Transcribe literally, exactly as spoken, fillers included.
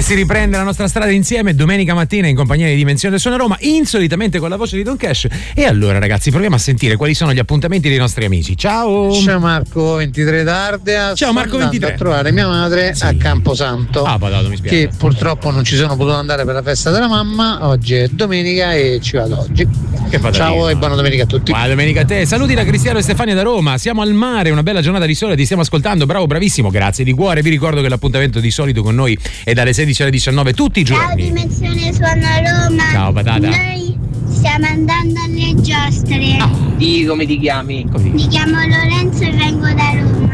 E si riprende la nostra strada insieme domenica mattina in compagnia di Dimensione del Suono Roma, insolitamente con la voce di Don Cash. E allora ragazzi, proviamo a sentire quali sono gli appuntamenti dei nostri amici. Ciao! Ciao Marco ventitré d'Ardea. Ciao Marco ventitré. A trovare mia madre sì. a Camposanto. Ah, patato, mi spiace. Che purtroppo non ci sono potuto andare per la festa della mamma. Oggi è domenica e ci vado oggi. Che Ciao e buona domenica a tutti. Buona domenica a te. Saluti da Cristiano e Stefania da Roma. Siamo al mare, una bella giornata di sole, ti stiamo ascoltando. Bravo, bravissimo, grazie di cuore. Vi ricordo che l'appuntamento di solito con noi è dalle sedici alle diciannove tutti i giorni. Ciao Dimensione Suono Roma. Ciao patata. Noi stiamo andando alle giostre. Ah, di come ti chiami? Mi chiamo Lorenzo e vengo da Roma.